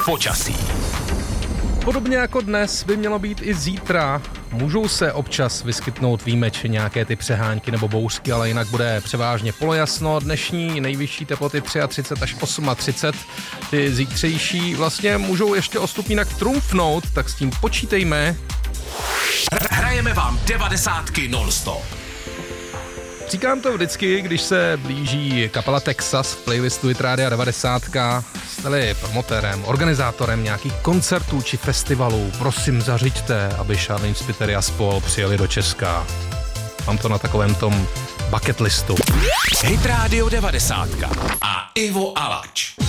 Počasí. Podobně jako dnes by mělo být i zítra. Můžou se občas vyskytnout výjimečně nějaké ty přehánky nebo bouřky, ale jinak bude převážně polojasno. Dnešní nejvyšší teploty 33 až 38. Ty zítřejší vlastně můžou ještě o stupínek trumfnout, tak s tím počítejme. Hrajeme vám 90 non-stop. Říkám to vždycky, když se blíží kapela Texas v playlistu Hit Rádia 90. Jste-li promotérem, organizátorem nějakých koncertů či festivalů, prosím zařiďte, aby Charlene Spiteri a spol přijeli do Česka. Mám to na takovém tom bucket listu. Hit Radio 90 a Ivo Alač.